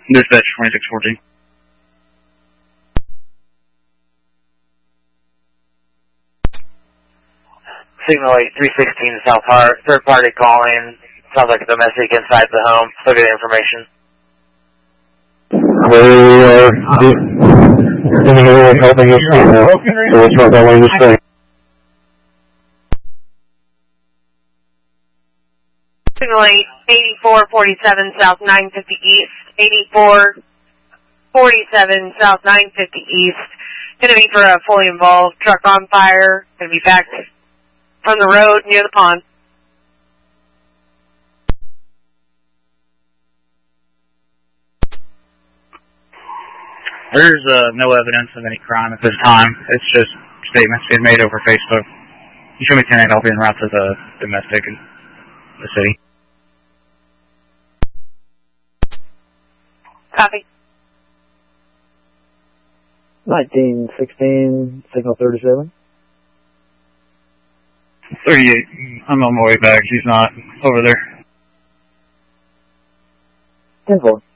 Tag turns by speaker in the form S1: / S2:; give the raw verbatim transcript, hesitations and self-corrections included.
S1: Dispatch twenty-six fourteen.
S2: Signal eight three sixteen South Hart, third party calling. Sounds like a domestic inside the home. Still get information.
S3: We are in the area helping us right now. So it's not that way to stay.
S4: Signal eight, eighty-four forty-seven South nine fifty East, eighty-four forty-seven South nine fifty East. Gonna be for a fully involved truck on fire. Gonna be back from the road near the pond.
S1: There's uh, no evidence of any crime at this time. It's just statements being made over Facebook. You show me ten eight, I'll be en route to the domestic in the city.
S4: Copy.
S5: nineteen sixteen, signal thirty-seven.
S1: thirty-eight, I'm on my way back. He's not over there.
S5: ten four.